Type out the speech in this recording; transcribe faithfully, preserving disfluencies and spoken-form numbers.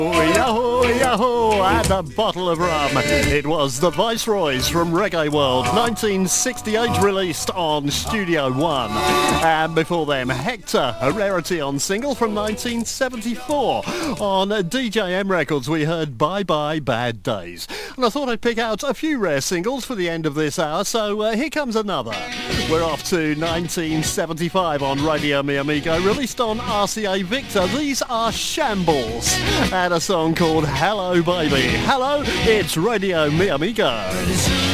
Yahoo, yahoo, and a bottle of rum. It was the Viceroys from Reggae World, nineteen sixty-eight, released on Studio One. And before them, Hector, a rarity on single from nineteen seventy-four. On D J M Records, we heard Bye Bye Bad Days. And I thought I'd pick out a few rare singles for the end of this hour, so uh, here comes another. We're off to nineteen seventy-five on Radio Mi Amigo, released on R C A Victor. These are Shambles, and a song called Hello Baby. Hello, it's Radio Mi Amigo.